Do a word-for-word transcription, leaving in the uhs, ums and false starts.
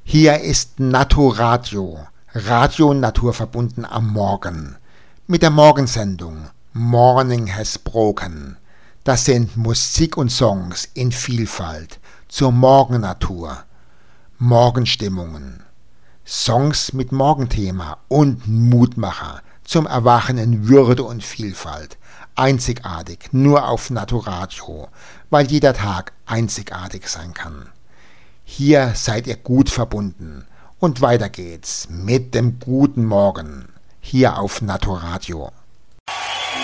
Hier ist Naturadio, Radio naturverbunden am Morgen, mit der Morgensendung Morning Has Broken. Das sind Musik und Songs in Vielfalt zur Morgennatur, Morgenstimmungen, Songs mit Morgenthema und Mutmacher zum Erwachen in Würde und Vielfalt. Einzigartig, nur auf Naturadio, weil jeder Tag einzigartig sein kann. Hier seid ihr gut verbunden und weiter geht's mit dem guten Morgen hier auf Naturadio.